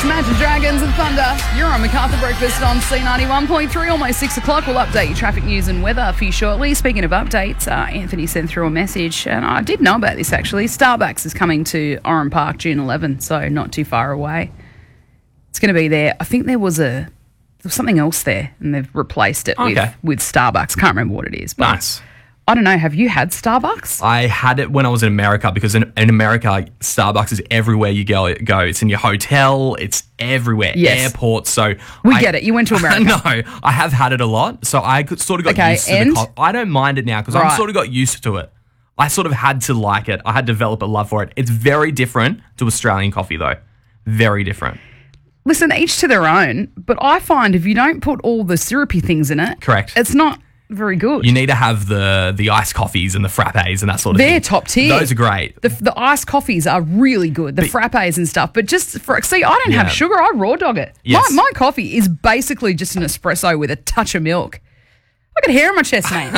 Imagine Dragons and Thunder. You're on Macarthur Breakfast on C91.3, almost 6 o'clock. We'll update your traffic news and weather for you shortly. Speaking of updates, Anthony sent through a message, and I did know about this actually. Starbucks is coming to Oran Park June 11, so not too far away. It's going to be there. I think there was something else there, and they've replaced it with Starbucks. Can't remember what it is. But Nice. I don't know. Have you had Starbucks? I had it when I was in America because in America, Starbucks is everywhere you go. It's in your hotel. It's everywhere. Yes. Airports. So We get it. You went to America. No, I have had it a lot. So I sort of got used to the I don't mind it now because I sort of got used to it. I sort of had to like it. I had to develop a love for it. It's very different to Australian coffee though. Very different. Listen, each to their own, but I find if you don't put all the syrupy things in it, Correct. it's not very good. You need to have the iced coffees and the frappes and that sort of thing. They're top tier. Those are great. The iced coffees are really good, the frappes and stuff. But just I don't have sugar. I raw dog it. Yes. My coffee is basically just an espresso with a touch of milk. I got hair on my chest, mate.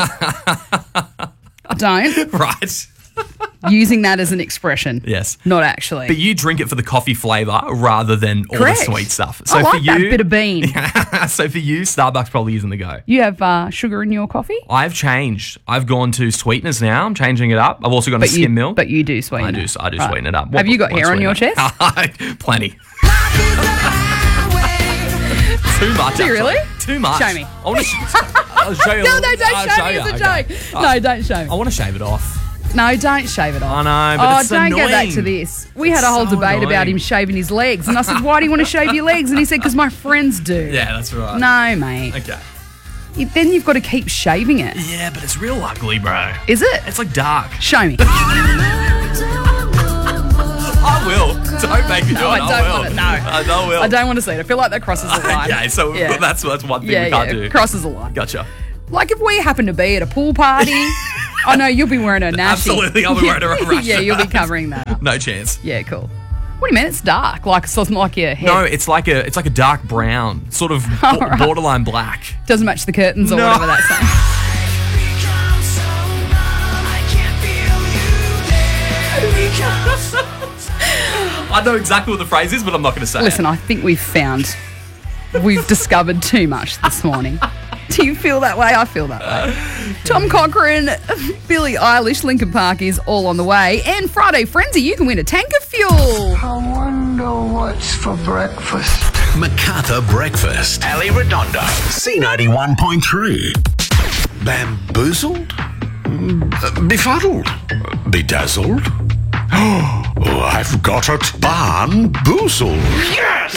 Don't. Right. Using that as an expression. Yes. Not actually. But you drink it for the coffee flavour rather than all Correct. the sweet stuff. So I like for you, that bit of bean. So for you, Starbucks probably isn't the go. You have sugar in your coffee? I've changed. I've gone to sweeteners now. I'm changing it up. I've also gone to skim milk. But you do sweeten it. I do sweeten it up. Have you got hair on your chest? Plenty. Too much. Do you really? Too much. Show me. I'll show you. No, don't show me. It's a joke. No, don't show me. I want to shave it off. No, don't shave it off. I know, but it's don't annoying. get back to this. We had a whole so debate about annoying. him shaving his legs. And I said, why do you want to shave your legs? And he said, because my friends do. Yeah, that's right. No, mate. Okay. Then you've got to keep shaving it. Yeah, but it's real ugly, bro. Is it? It's like dark. Show me. I will. Don't make me do it. I don't will. want it. No. I will. I don't want to see it. I feel like that crosses the line. Okay, so that's one thing we can't do. Crosses the line. Gotcha. Like if we happen to be at a pool party, I know you'll be wearing a nashi. Absolutely, I'll be wearing a rash. Yeah, you'll be covering that up. No chance. Yeah, cool. What do you mean? It's dark. So it's not like your hair. No, it's like a dark brown, sort of Right. borderline black. Doesn't match the curtains or No. whatever that's saying. I know exactly what the phrase is, but I'm not going to say Listen, it. I think we've discovered too much this morning. Do you feel that way? I feel that way. Tom Cochrane, Billie Eilish, Linkin Park is all on the way. And Friday Frenzy, you can win a tank of fuel. I wonder what's for breakfast. Macarthur Breakfast. Ali Redondo. C91.3. Bamboozled? Befuddled? Bedazzled? Oh, I've got it. Barn-boozled. Yes!